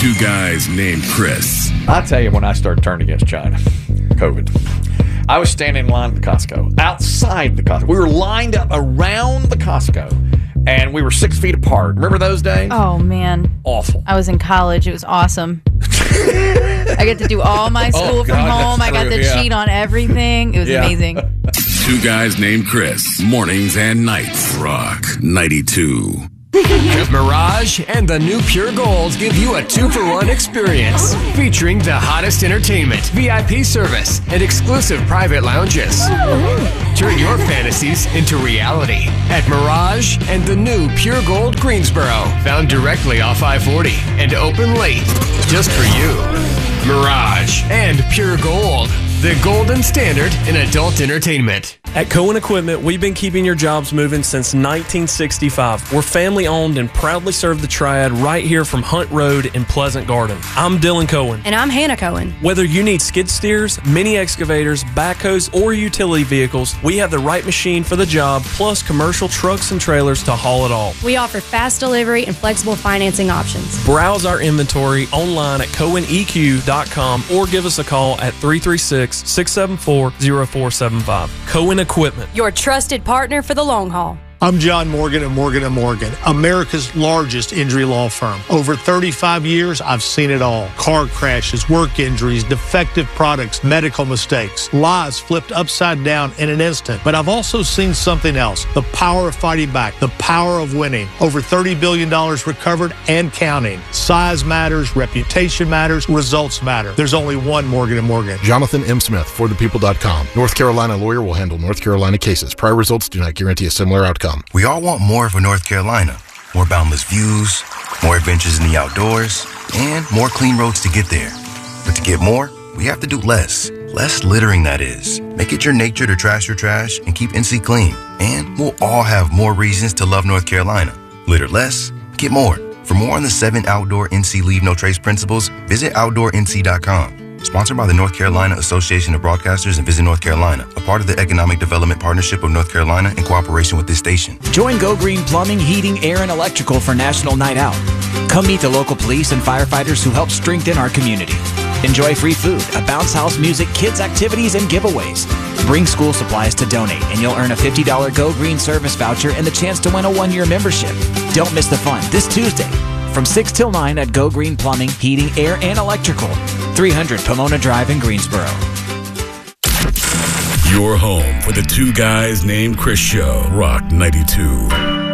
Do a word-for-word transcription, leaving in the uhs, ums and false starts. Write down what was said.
two guys named Chris. I'll tell you when I started turning against China, COVID. I was standing in line at the Costco, outside the Costco. We were lined up around the Costco, and we were six feet apart. Remember those days? Oh, man. Awful. I was in college. It was awesome. I get to do all my school Oh, from God, home. I got true, to yeah. cheat on everything. It was Yeah. amazing. Two guys named Chris. Mornings and nights. Rock ninety-two. Mirage and the new Pure Gold give you a two-for-one experience featuring the hottest entertainment, V I P service, and exclusive private lounges. Turn your fantasies into reality at Mirage and the new Pure Gold Greensboro, found directly off I forty and open late just for you. Mirage and Pure Gold, the golden standard in adult entertainment. At Cohen Equipment, we've been keeping your jobs moving since nineteen sixty-five. We're family owned and proudly serve the Triad right here from Hunt Road in Pleasant Garden. I'm Dylan Cohen. And I'm Hannah Cohen. Whether you need skid steers, mini excavators, backhoes, or utility vehicles, we have the right machine for the job, plus commercial trucks and trailers to haul it all. We offer fast delivery and flexible financing options. Browse our inventory online at cohen e q dot com or give us a call at three three six, six seven four, zero four seven five. Cohen Equipment. Your trusted partner for the long haul. I'm John Morgan of Morgan and Morgan, America's largest injury law firm. Over thirty-five years, I've seen it all. Car crashes, work injuries, defective products, medical mistakes, lives flipped upside down in an instant. But I've also seen something else, the power of fighting back, the power of winning. Over thirty billion dollars recovered and counting. Size matters, reputation matters, results matter. There's only one Morgan and Morgan. Jonathan M. Smith, for the people dot com. North Carolina lawyer will handle North Carolina cases. Prior results do not guarantee a similar outcome. We all want more for North Carolina. More boundless views, more adventures in the outdoors, and more clean roads to get there. But to get more, we have to do less. Less littering, that is. Make it your nature to trash your trash and keep N C clean. And we'll all have more reasons to love North Carolina. Litter less, get more. For more on the seven outdoor N C Leave No Trace principles, visit outdoor N C dot com. Sponsored by the North Carolina Association of Broadcasters and Visit North Carolina, a part of the Economic Development Partnership of North Carolina in cooperation with this station. Join Go Green Plumbing, Heating, Air, and Electrical for National Night Out. Come meet the local police and firefighters who help strengthen our community. Enjoy free food, a bounce house, music, kids' activities, and giveaways. Bring school supplies to donate, and you'll earn a fifty dollars Go Green service voucher and the chance to win a one-year membership. Don't miss the fun this Tuesday from six till nine at Go Green Plumbing, Heating, Air, and Electrical, three hundred Pomona Drive in Greensboro. Your home for the Two Guys Named Chris show. Rock ninety-two.